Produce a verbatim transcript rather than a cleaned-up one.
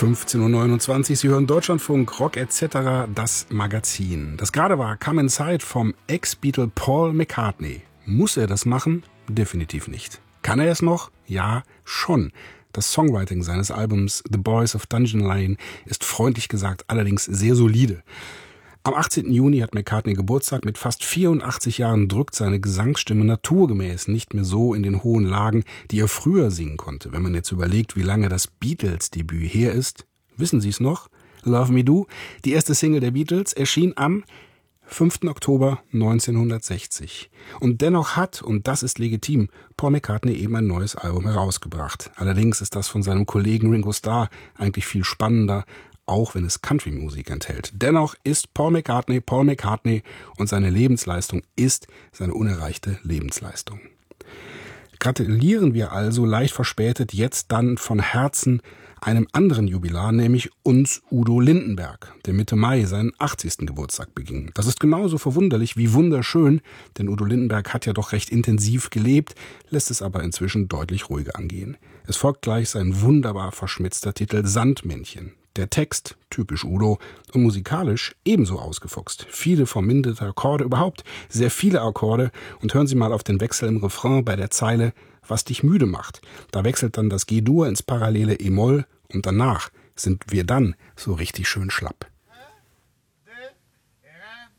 fünfzehn Uhr neunundzwanzig, Sie hören Deutschlandfunk, Rock et cetera, das Magazin. Das gerade war Come Inside vom Ex-Beatle Paul McCartney. Muss er das machen? Definitiv nicht. Kann er es noch? Ja, schon. Das Songwriting seines Albums The Boys of Dungeon Lane ist freundlich gesagt allerdings sehr solide. Am achtzehnten Juni hat McCartney Geburtstag. Mit fast vierundachtzig Jahren drückt seine Gesangsstimme naturgemäß nicht mehr so in den hohen Lagen, die er früher singen konnte. Wenn man jetzt überlegt, wie lange das Beatles-Debüt her ist. Wissen Sie es noch? Love Me Do, die erste Single der Beatles, erschien am fünften Oktober neunzehnhundertsechzig. Und dennoch hat, und das ist legitim, Paul McCartney eben ein neues Album herausgebracht. Allerdings ist das von seinem Kollegen Ringo Starr eigentlich viel spannender, auch wenn es Country-Musik enthält. Dennoch ist Paul McCartney Paul McCartney und seine Lebensleistung ist seine unerreichte Lebensleistung. Gratulieren wir also leicht verspätet jetzt dann von Herzen einem anderen Jubilar, nämlich uns Udo Lindenberg, der Mitte Mai seinen achtzigsten Geburtstag beging. Das ist genauso verwunderlich wie wunderschön, denn Udo Lindenberg hat ja doch recht intensiv gelebt, lässt es aber inzwischen deutlich ruhiger angehen. Es folgt gleich sein wunderbar verschmitzter Titel Sandmännchen. Der Text, typisch Udo, und musikalisch ebenso ausgefuchst. Viele verminderte Akkorde, überhaupt sehr viele Akkorde. Und hören Sie mal auf den Wechsel im Refrain bei der Zeile, was dich müde macht. Da wechselt dann das G-Dur ins parallele E-Moll und danach sind wir dann so richtig schön schlapp.